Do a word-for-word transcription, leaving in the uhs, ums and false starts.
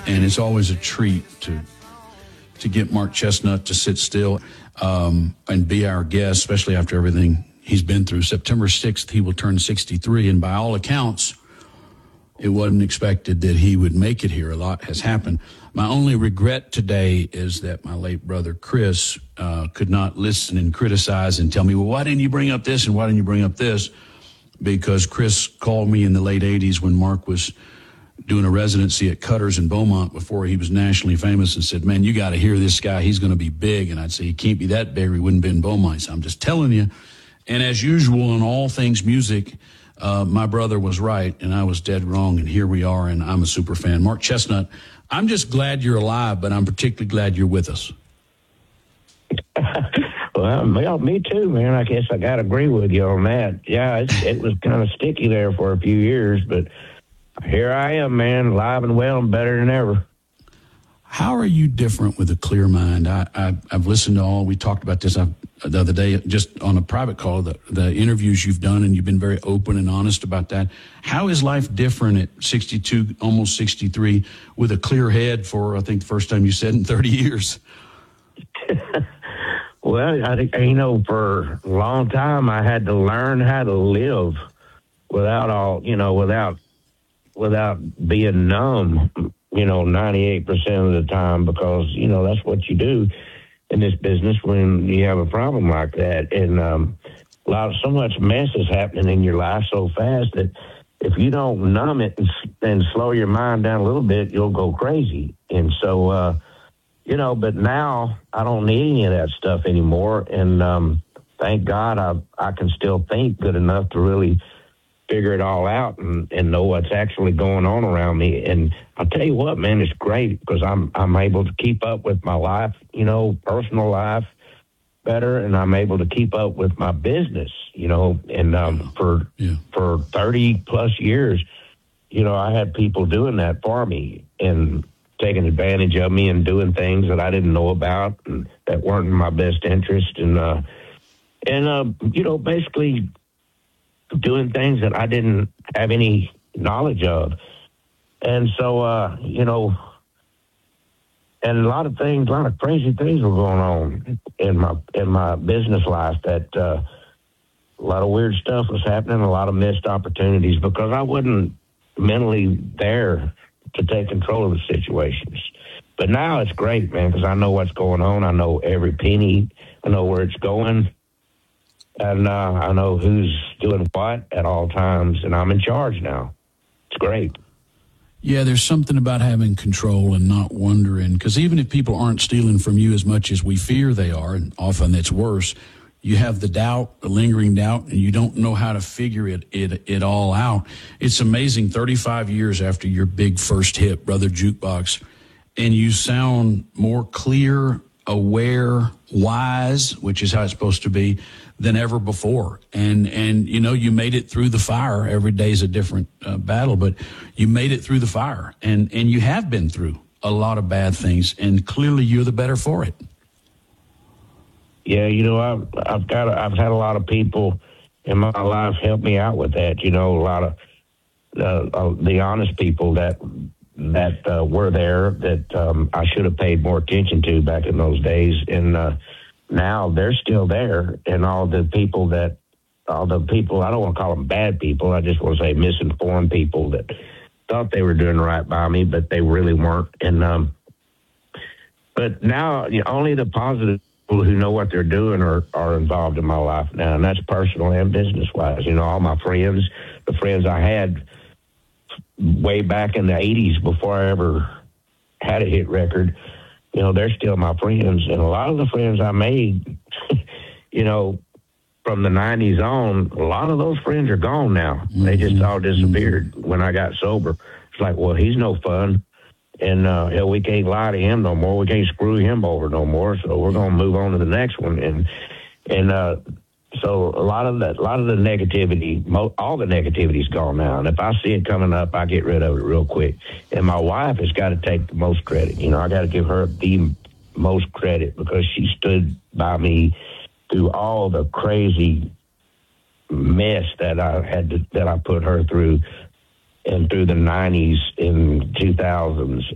and it's always a treat to to get Mark Chesnutt to sit still um, and be our guest, especially after everything he's been through. September sixth, he will turn sixty-three, and by all accounts, it wasn't expected that he would make it here. A lot has happened. My only regret today is that my late brother, Chris, uh, could not listen and criticize and tell me, well, why didn't you bring up this and why didn't you bring up this? Because Chris called me in the late eighties when Mark was doing a residency at Cutter's in Beaumont before he was nationally famous and said, man, you got to hear this guy. He's going to be big. And I'd say, he can't be that big or he wouldn't be in Beaumont. So I'm just telling you. And as usual in all things music, uh, my brother was right and I was dead wrong. And here we are. And I'm a super fan. Mark Chesnutt, I'm just glad you're alive, but I'm particularly glad you're with us. Well, well, me too, man. I guess I got to agree with you on that. Yeah, it's, it was kind of sticky there for a few years, but here I am, man, alive and well and better than ever. How are you different with a clear mind? I, I, I've listened to all, we talked about this I've, the other day, just on a private call, the, the interviews you've done, and you've been very open and honest about that. How is life different at sixty-two, almost sixty-three, with a clear head for, I think, the first time you said in thirty years? Well, I think, you know, for a long time, I had to learn how to live without all, you know, without without being numb, you know, ninety-eight percent of the time, because, you know, that's what you do in this business when you have a problem like that. And um, a lot of, so much mess is happening in your life so fast that if you don't numb it and, and slow your mind down a little bit, you'll go crazy. And so, uh, you know, but now I don't need any of that stuff anymore. And um, thank God I, I can still think good enough to really figure it all out and, and know what's actually going on around me. And I'll tell you what, man, it's great because I'm I'm able to keep up with my life, you know, personal life better, and I'm able to keep up with my business, you know. And um, for yeah. for thirty plus years, you know, I had people doing that for me and taking advantage of me and doing things that I didn't know about and that weren't in my best interest, and uh, and uh, you know, basically doing things that I didn't have any knowledge of. And so, uh, you know, and a lot of things, a lot of crazy things were going on in my, in my business life that, uh, a lot of weird stuff was happening, a lot of missed opportunities because I wasn't mentally there to take control of the situations. But now it's great, man, because I know what's going on. I know every penny. I know where it's going. And uh, I know who's doing what at all times, and I'm in charge now. It's great. Yeah, there's something about having control and not wondering, because even if people aren't stealing from you as much as we fear they are, and often it's worse, you have the doubt, the lingering doubt, and you don't know how to figure it it, it all out. It's amazing, thirty-five years after your big first hit, Brother Jukebox, and you sound more clear, aware, wise, which is how it's supposed to be, than ever before. And, and you know, you made it through the fire. Every day is a different uh, battle, but you made it through the fire. And, and you have been through a lot of bad things, and clearly you're the better for it. Yeah, you know, I've, I've got, I've had a lot of people in my life help me out with that. You know, a lot of uh, uh, the honest people that that uh, were there that um, I should have paid more attention to back in those days. And uh, now they're still there. And all the people that, all the people, I don't want to call them bad people. I just want to say misinformed people that thought they were doing right by me, but they really weren't. And, um, but now you know, only the positive people who know what they're doing are, are involved in my life now. And that's personal and business wise. You know, all my friends, the friends I had way back in the eighties before I ever had a hit record, you know, they're still my friends. And a lot of the friends I made, you know, from the nineties on, a lot of those friends are gone now. Mm-hmm. They just all disappeared mm-hmm. when I got sober. It's like, well, he's no fun. And uh, hell, we can't lie to him no more. We can't screw him over no more. So we're going to move on to the next one. And, and, uh, So a lot of that, a lot of the negativity, mo- all the negativity's gone now. And if I see it coming up, I get rid of it real quick. And my wife has got to take the most credit. You know, I got to give her the most credit because she stood by me through all the crazy mess that I had to, that I put her through, and through the nineties and two thousands.